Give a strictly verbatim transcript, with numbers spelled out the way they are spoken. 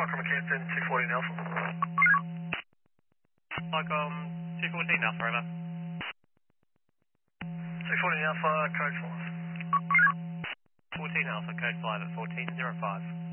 Parker McKenzie, two fourteen Alpha. Micom, two fourteen Alpha, over. two fourteen Alpha, code five. fourteen Alpha, code five at fourteen zero five.